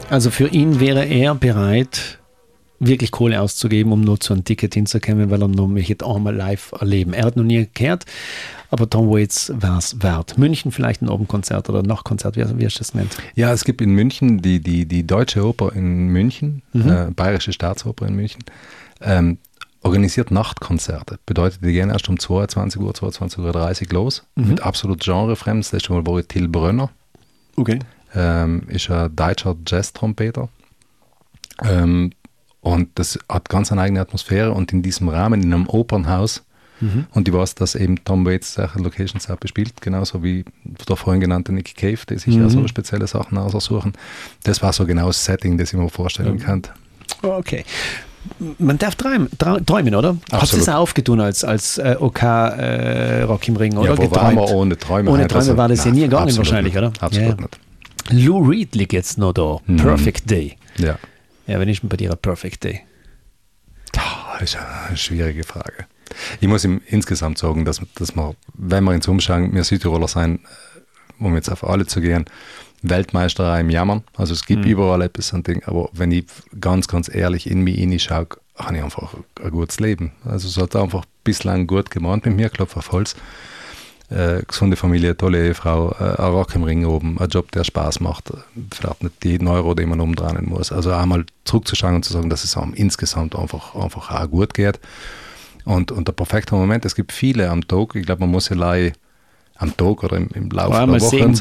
Also für ihn wäre er bereit, wirklich Kohle auszugeben, um nur zu ein Ticket hinzukommen, weil er noch mich jetzt einmal live erleben. Er hat noch nie gehört, aber Tom Waits wäre es wert. München vielleicht ein Abendkonzert oder Nachtkonzert, wie hast du das nennt? Ja, es gibt in München die Deutsche Oper in München, Bayerische Staatsoper in München, organisiert Nachtkonzerte. Bedeutet, die gehen erst um 22 Uhr, 22.30 Uhr los, mit absolut genrefremd. Das letzte Mal war Till Brönner. Okay. Ist ein deutscher Jazz-Trompeter. Und das hat ganz eine eigene Atmosphäre und in diesem Rahmen, in einem Opernhaus, und ich weiß, dass eben Tom Waits solche Locations auch bespielt, genauso wie der vorhin genannte Nicky Cave, die sich ja so spezielle Sachen aussuchen. Das war so genau das Setting, das ich mir vorstellen kann. Okay. Man darf träumen, oder? Absolut. Hast du das auch aufgetun als OK Rock im Ring, oder? Ja, wo waren wir ohne Träume? Ohne Träume war das ja nie gegangen wahrscheinlich, nicht. oder? Absolut nicht. Lou Reed liegt jetzt noch da. Perfect Day. Ja. Ja, wenn ist denn bei dir ein Perfect Day? Das ist eine schwierige Frage. Ich muss ihm insgesamt sagen, dass wir, wenn wir uns umschauen, wir Südtiroler sein, um jetzt auf alle zu gehen, Weltmeister im Jammern. Also es gibt überall etwas an Ding, aber wenn ich ganz, ganz ehrlich in mich hineinschaue, habe ich einfach ein gutes Leben. Also es hat einfach bislang gut gemeint mit mir, Klopf auf Holz. Gesunde Familie, tolle Ehefrau, ein Rock im Ring oben, ein Job, der Spaß macht, vielleicht nicht jeden Euro, den man umdrehen muss. Also einmal zurückzuschauen und zu sagen, dass es einem insgesamt einfach auch gut geht. Und der perfekte Moment, es gibt viele am Tag, ich glaube, man muss ja am Tag oder im Laufe der Woche